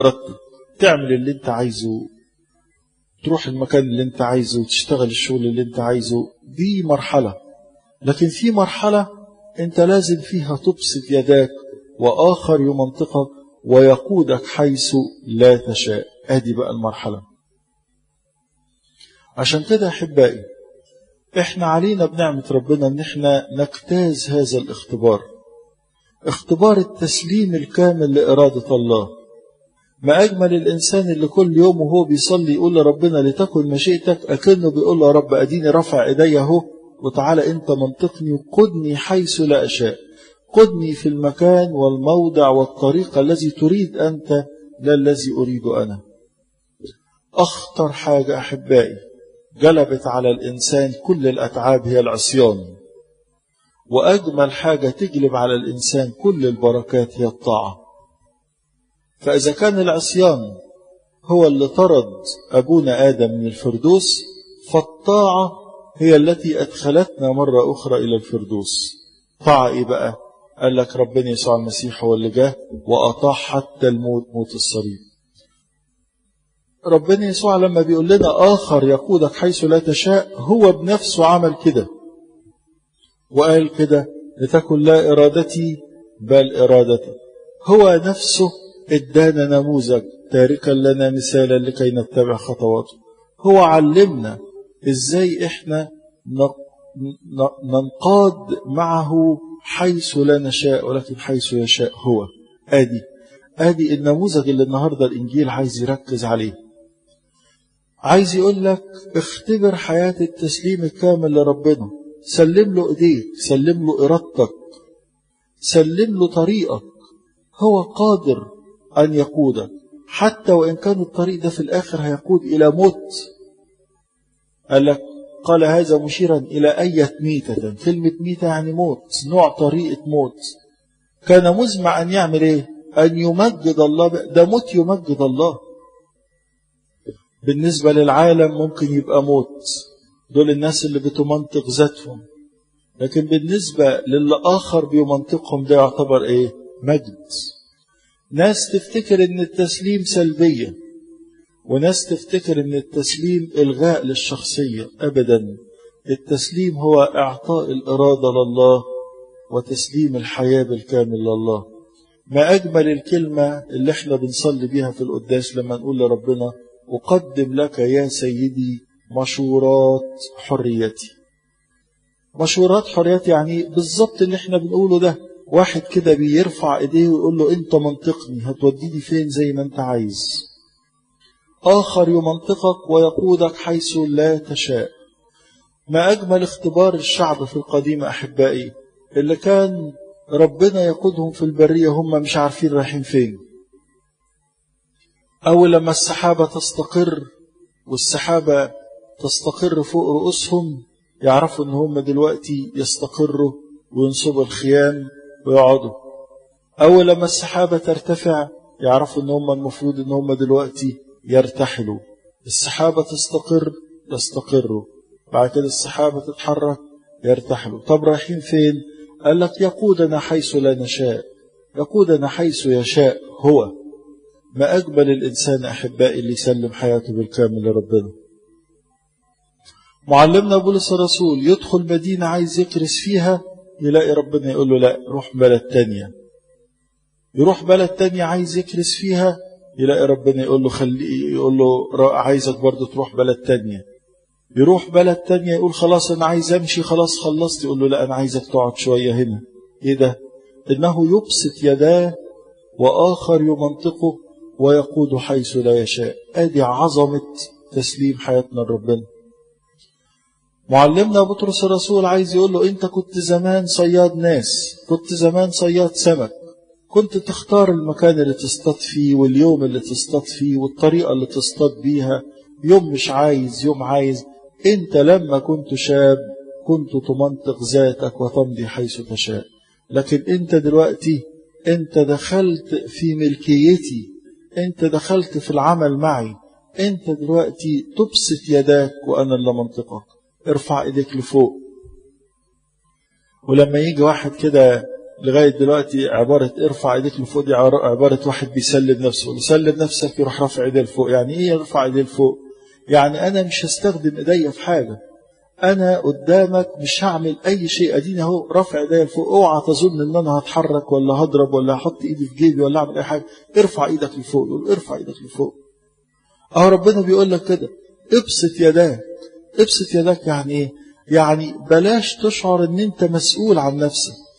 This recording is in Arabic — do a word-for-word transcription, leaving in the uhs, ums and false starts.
رتب تعمل اللي انت عايزه، تروح المكان اللي انت عايزه، وتشتغل الشغل اللي انت عايزه، دي مرحلة. لكن في مرحلة انت لازم فيها تبسط يداك وآخر يمنطقك ويقودك حيث لا تشاء. ادي بقى المرحلة. عشان كده أحبائي احنا علينا بنعمة ربنا ان احنا نجتاز هذا الاختبار، اختبار التسليم الكامل لإرادة الله. ما أجمل الإنسان اللي كل يوم وهو بيصلي يقول لربنا لتكن مشيئتك، أكنه بيقول له يا رب أديني رفع إيدي اهو، وتعالى أنت منطقني وقدني حيث لا أشاء، قدني في المكان والموضع والطريق الذي تريد أنت لا الذي أريد أنا. أخطر حاجة أحبائي جلبت على الإنسان كل الأتعاب هي العصيان، وأجمل حاجة تجلب على الإنسان كل البركات هي الطاعة. فإذا كان العصيان هو اللي طرد أبونا آدم من الفردوس، فالطاعة هي التي أدخلتنا مرة أخرى إلى الفردوس. طاعة إيه بقى؟ قال لك ربنا يسوع المسيح هو اللي جاه وأطاع حتى الموت، موت الصليب. ربنا يسوع لما بيقول لنا آخر يقودك حيث لا تشاء، هو بنفسه عمل كده وقال كده لتكن لا إرادتي بل إرادتي. هو نفسه ادانا نموذج تاركا لنا مثالا لكي نتبع خطواته. هو علمنا ازاي احنا ننقاد معه حيث لا نشاء ولكن حيث يشاء هو. ادي ادي النموذج اللي النهارده الانجيل عايز يركز عليه. عايز يقول لك اختبر حياة التسليم الكامل لربنا، سلم له ايديك، سلم له ارادتك، سلم له طريقك. هو قادر أن يقودك حتى وإن كان الطريق ده في الآخر هيقود إلى موت. قال لك قال هذا مشيرا إلى أية ميتة. كلمة ميتة يعني موت، نوع طريقة موت. كان مزمع أن يعمل إيه؟ أن يمجد الله. ده موت يمجد الله. بالنسبة للعالم ممكن يبقى موت، دول الناس اللي بتمنطق ذاتهم. لكن بالنسبة للآخر بيمنطقهم ده يعتبر إيه؟ مجد. ناس تفتكر ان التسليم سلبية، وناس تفتكر ان التسليم إلغاء للشخصية. أبدا، التسليم هو إعطاء الإرادة لله وتسليم الحياة بالكامل لله. ما أجمل الكلمة اللي احنا بنصلي بيها في القداس لما نقول لربنا أقدم لك يا سيدي مشورات حريتي. مشورات حريتي يعني بالضبط اللي احنا بنقوله ده. واحد كده بيرفع ايديه ويقول له انت منطقني، هتوديني فين زي ما انت عايز. آخر يمنطقك ويقودك حيث لا تشاء. ما أجمل اختبار الشعب في القديم أحبائي، اللي كان ربنا يقودهم في البرية هم مش عارفين رايحين فين. أول لما السحابة تستقر والسحابة تستقر فوق رؤوسهم يعرفوا ان هم دلوقتي يستقروا وينصبوا الخيام ويقعدوا. أول لما السحابة ترتفع يعرفوا ان هم المفروض ان هم دلوقتي يرتحلوا. السحابة تستقر يستقروا، بعد كده السحابة تتحرك يرتحلوا. طب رايحين فين؟ قال لك يقودنا حيث لا نشاء، يقودنا حيث يشاء هو. ما أقبل الإنسان أحبائي اللي يسلم حياته بالكامل لربنا. معلمنا بولس الرسول يدخل مدينة عايز يكرس فيها، يلاقي ربنا يقول له لا روح بلد تانية. يروح بلد تانية عايز يكرس فيها، يلاقي ربنا يقول له خلي يقول له عايزك برضو تروح بلد تانية. يروح بلد تانية يقول خلاص أنا عايز أمشي، خلاص خلصت، يقول له لا أنا عايزك تقعد شوية هنا. إيه ده؟ إنه يبسط يداه وآخر يمنطقه ويقود حيث لا يشاء. أدي عظمة تسليم حياتنا لربنا. معلمنا بطرس الرسول عايز يقول له انت كنت زمان صياد ناس، كنت زمان صياد سمك، كنت تختار المكان اللي تصطاد فيه واليوم اللي تصطاد فيه والطريقة اللي تصطاد بيها، يوم مش عايز يوم عايز. انت لما كنت شاب كنت تمنطق ذاتك وتمضي حيث تشاء. لكن انت دلوقتي انت دخلت في ملكيتي، انت دخلت في العمل معي. انت دلوقتي تبسط يداك وانا اللي منطقك. ارفع ايديك لفوق. ولما يجي واحد كده لغاية دلوقتي عبارة ارفع ايديك لفوق دي عبارة واحد بيسلم نفسه. يسلم نفسك يروح رافع ايديه لفوق. يعني ايه يرفع ايديه لفوق؟ يعني انا مش هستخدم ايديا في حاجة، انا قدامك مش هعمل اي شيء، اديني اهو رافع ايديا لفوق. اوعى تظن ان انا هتحرك ولا هضرب ولا هحط ايدي في جيبي ولا اعمل اي حاجة. ارفع ايدك لفوق. يقول ارفع ايدك لفوق. اهو ربنا بيقول لك كده، ابسط يداك. ابسط يداك يعني ايه؟ يعني بلاش تشعر ان انت مسؤول عن نفسك.